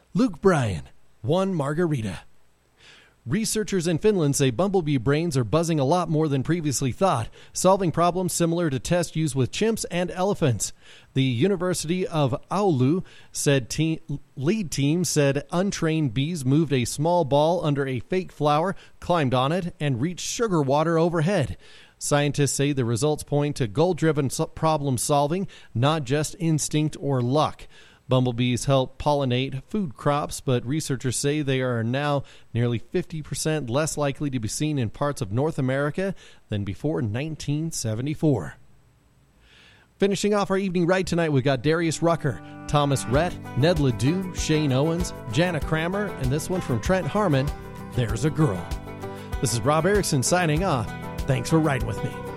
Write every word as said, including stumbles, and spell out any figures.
Luke Bryan, one margarita. Researchers in Finland say bumblebee brains are buzzing a lot more than previously thought, solving problems similar to tests used with chimps and elephants. The University of Oulu said te- lead team said untrained bees moved a small ball under a fake flower, climbed on it, and reached sugar water overhead. Scientists say the results point to goal-driven problem solving, not just instinct or luck. Bumblebees help pollinate food crops, but researchers say they are now nearly fifty percent less likely to be seen in parts of North America than before nineteen seventy-four. Finishing off our evening ride tonight, we've got Darius Rucker, Thomas Rhett, Ned Ledoux, Shane Owens, Jana Kramer, and this one from Trent Harmon, There's a Girl. This is Rob Erickson signing off. Thanks for riding with me.